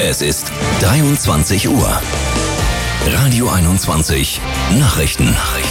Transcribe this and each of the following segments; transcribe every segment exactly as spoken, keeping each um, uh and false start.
Es ist dreiundzwanzig Uhr. Radio einundzwanzig Nachrichten.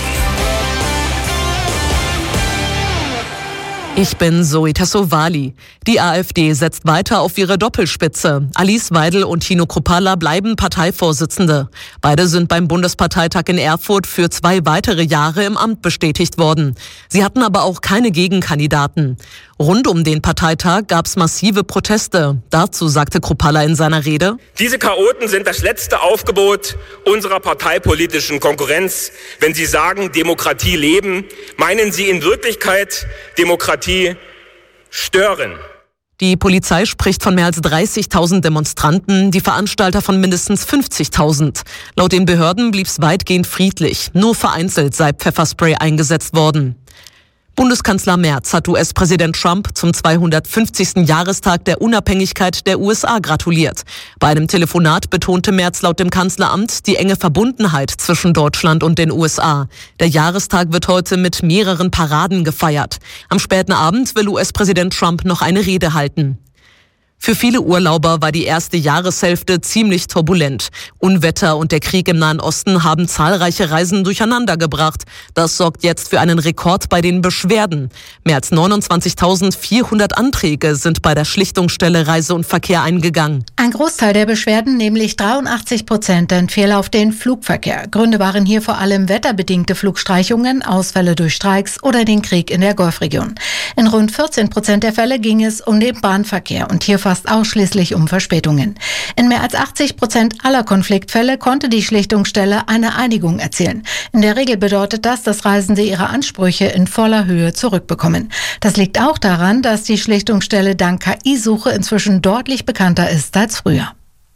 Ich bin Zoe Tassovali. Die AfD setzt weiter auf ihre Doppelspitze. Alice Weidel und Tino Kruppalla bleiben Parteivorsitzende. Beide sind beim Bundesparteitag in Erfurt für zwei weitere Jahre im Amt bestätigt worden. Sie hatten aber auch keine Gegenkandidaten. Rund um den Parteitag gab es massive Proteste. Dazu sagte Kruppalla in seiner Rede: Diese Chaoten sind das letzte Aufgebot unserer parteipolitischen Konkurrenz. Wenn sie sagen, Demokratie leben, meinen sie in Wirklichkeit Demokratie stören. Die Polizei spricht von mehr als dreißigtausend Demonstranten, die Veranstalter von mindestens fünfzigtausend. Laut den Behörden blieb es weitgehend friedlich. Nur vereinzelt sei Pfefferspray eingesetzt worden. Bundeskanzler Merz hat U S-Präsident Trump zum zweihundertfünfzigsten Jahrestag der Unabhängigkeit der U S A gratuliert. Bei einem Telefonat betonte Merz laut dem Kanzleramt die enge Verbundenheit zwischen Deutschland und den U S A. Der Jahrestag wird heute mit mehreren Paraden gefeiert. Am späten Abend will U S-Präsident Trump noch eine Rede halten. Für viele Urlauber war die erste Jahreshälfte ziemlich turbulent. Unwetter und der Krieg im Nahen Osten haben zahlreiche Reisen durcheinandergebracht. Das sorgt jetzt für einen Rekord bei den Beschwerden. Mehr als neunundzwanzigtausendvierhundert Anträge sind bei der Schlichtungsstelle Reise und Verkehr eingegangen. Ein Großteil der Beschwerden, nämlich dreiundachtzig Prozent, entfiel auf den Flugverkehr. Gründe waren hier vor allem wetterbedingte Flugstreichungen, Ausfälle durch Streiks oder den Krieg in der Golfregion. In rund vierzehn Prozent der Fälle ging es um den Bahnverkehr und hier fast ausschließlich um Verspätungen. In mehr als achtzig Prozent aller Konfliktfälle konnte die Schlichtungsstelle eine Einigung erzielen. In der Regel bedeutet das, dass Reisende ihre Ansprüche in voller Höhe zurückbekommen. Das liegt auch daran, dass die Schlichtungsstelle dank K I-Suche inzwischen deutlich bekannter ist als früher.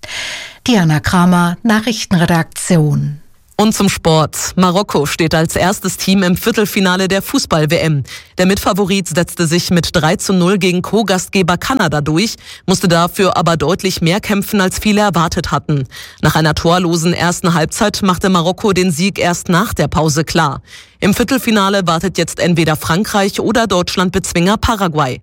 Diana Kramer, Nachrichtenredaktion. Und zum Sport. Marokko steht als erstes Team im Viertelfinale der Fußball-W M. Der Mitfavorit setzte sich mit drei zu null gegen Co-Gastgeber Kanada durch, musste dafür aber deutlich mehr kämpfen, als viele erwartet hatten. Nach einer torlosen ersten Halbzeit machte Marokko den Sieg erst nach der Pause klar. Im Viertelfinale wartet jetzt entweder Frankreich oder Deutschland-Bezwinger Paraguay.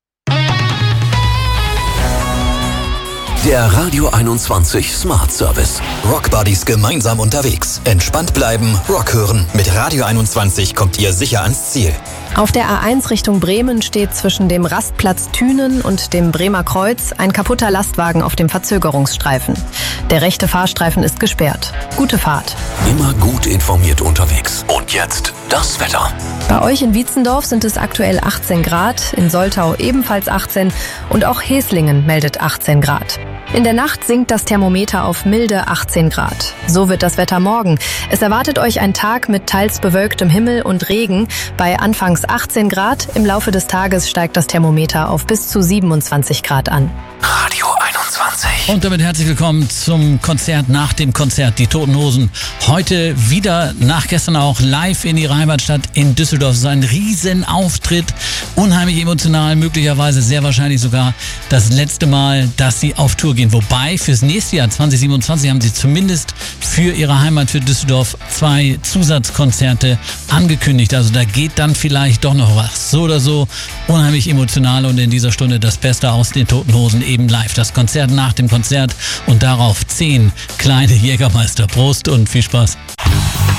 Der Radio einundzwanzig Smart Service. Rock Buddies gemeinsam unterwegs. Entspannt bleiben, Rock hören. Mit Radio einundzwanzig kommt ihr sicher ans Ziel. Auf der A eins Richtung Bremen steht zwischen dem Rastplatz Thünen und dem Bremer Kreuz ein kaputter Lastwagen auf dem Verzögerungsstreifen. Der rechte Fahrstreifen ist gesperrt. Gute Fahrt. Immer gut informiert unterwegs. Und jetzt das Wetter. Bei euch in Wietzendorf sind es aktuell achtzehn Grad, in Soltau ebenfalls achtzehn und auch Heslingen meldet achtzehn Grad. In der Nacht sinkt das Thermometer auf milde achtzehn Grad. So wird das Wetter morgen. Es erwartet euch ein Tag mit teils bewölktem Himmel und Regen. Bei anfangs achtzehn Grad, im Laufe des Tages steigt das Thermometer auf bis zu siebenundzwanzig Grad an. Radio einundzwanzig. Und damit herzlich willkommen zum Konzert nach dem Konzert. Die Toten Hosen heute wieder, nach gestern auch, live in ihrer Heimatstadt in Düsseldorf. So ein Riesenauftritt, unheimlich emotional, möglicherweise sehr wahrscheinlich sogar das letzte Mal, dass sie auf Tour gehen. Wobei fürs nächste Jahr zwanzig siebenundzwanzig haben sie zumindest für ihre Heimat, für Düsseldorf, zwei Zusatzkonzerte angekündigt. Also da geht dann vielleicht doch noch was. So oder so, unheimlich emotional und in dieser Stunde das Beste aus den Toten Hosen eben live. Das Konzert nach dem Konzert und darauf zehn kleine Jägermeister. Prost und viel Spaß.